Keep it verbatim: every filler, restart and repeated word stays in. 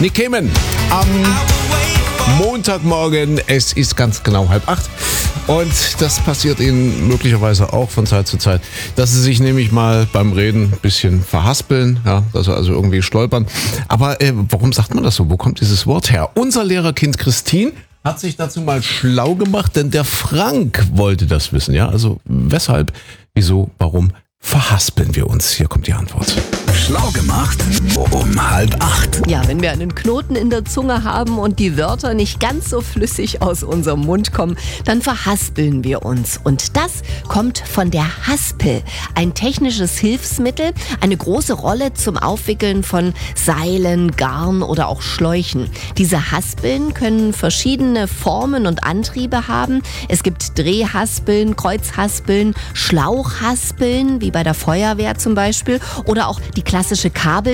Nick Cayman am Montagmorgen. Es ist ganz genau halb acht. Und das passiert Ihnen möglicherweise auch von Zeit zu Zeit, dass Sie sich nämlich mal beim Reden ein bisschen verhaspeln, ja, dass Sie also irgendwie stolpern. Aber äh, warum sagt man das so? Wo kommt dieses Wort her? Unser Lehrerkind Christine hat sich dazu mal schlau gemacht, denn der Frank wollte das wissen. Ja, also weshalb, wieso, warum verhaspeln wir uns? Hier kommt die Antwort. Schlau gemacht um halb acht. Ja, wenn wir einen Knoten in der Zunge haben und die Wörter nicht ganz so flüssig aus unserem Mund kommen, dann verhaspeln wir uns. Und das kommt von der Haspel, ein technisches Hilfsmittel, eine große Rolle zum Aufwickeln von Seilen, Garn oder auch Schläuchen. Diese Haspeln können verschiedene Formen und Antriebe haben. Es gibt Drehhaspeln, Kreuzhaspeln, Schlauchhaspeln, wie bei der Feuerwehr zum Beispiel, oder auch die klassische Kabel